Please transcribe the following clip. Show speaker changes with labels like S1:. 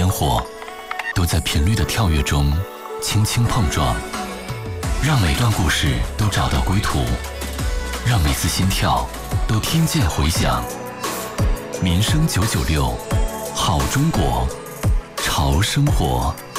S1: 烟火，都在频率的跳跃中轻轻碰撞，让每段故事都找到归途，让每次心跳都听见回响。民生996，好中国，潮生活。